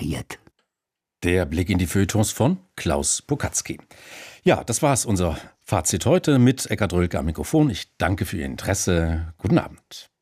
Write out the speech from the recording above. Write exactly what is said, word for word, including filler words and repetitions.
variiert. Der Blick in die Feuilletons von Klaus Pokatzky. Ja, das war's, unser Fazit heute mit Eckhard Rölke am Mikrofon. Ich danke für Ihr Interesse. Guten Abend.